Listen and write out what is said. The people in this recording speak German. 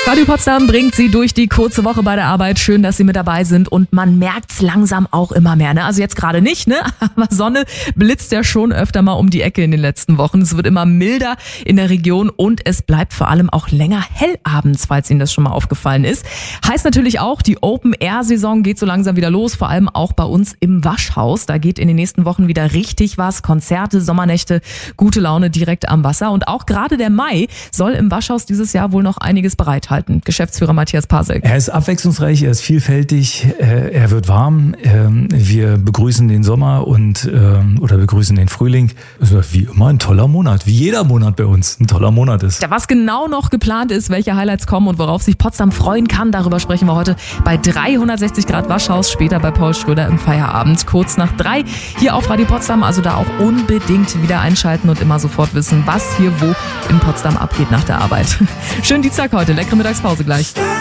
Radio Potsdam bringt Sie durch die kurze Woche bei der Arbeit. Schön, dass Sie mit dabei sind und man merkt's langsam auch immer mehr. Ne? Also jetzt gerade nicht, ne? Aber Sonne blitzt ja schon öfter mal um die Ecke in den letzten Wochen. Es wird immer milder in der Region und es bleibt vor allem auch länger hell abends, falls Ihnen das schon mal aufgefallen ist. Heißt natürlich auch, die Open-Air-Saison geht so langsam wieder los, vor allem auch bei uns im Waschhaus. Da geht in den nächsten Wochen wieder richtig was. Konzerte, Sommernächte, gute Laune direkt am Wasser. Und auch gerade der Mai soll im Waschhaus dieses Jahr wohl noch einiges bereithalten. Geschäftsführer Matthias Pasek. Er ist abwechslungsreich, er ist vielfältig, er wird warm. Wir begrüßen den Sommer oder begrüßen den Frühling. Wie immer ein toller Monat, wie jeder Monat bei uns ein toller Monat ist. Ja, was genau noch geplant ist, welche Highlights kommen und worauf sich Potsdam freuen kann, darüber sprechen wir heute bei 360 Grad Waschhaus, später bei Paul Schröder im Feierabend. Kurz nach 3 hier auf Radio Potsdam, also da auch unbedingt wieder einschalten und immer sofort wissen, was hier wo in Potsdam abgeht nach der Arbeit. Schönen Dienstag heute, leckere Mittagspause gleich.